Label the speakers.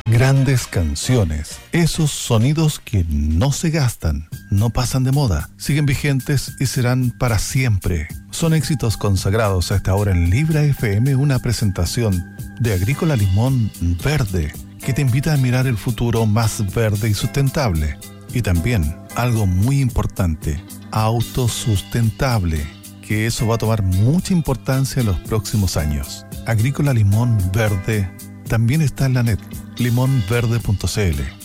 Speaker 1: Grandes canciones, esos sonidos que no se gastan, no pasan de moda, siguen vigentes y serán para siempre. Son éxitos consagrados a esta hora en Libra FM, una presentación de Agrícola Limón Verde, que te invita a mirar el futuro más verde y sustentable. Y también, algo muy importante, autosustentable, que eso va a tomar mucha importancia en los próximos años. Agrícola Limón Verde también está en la net, limonverde.cl.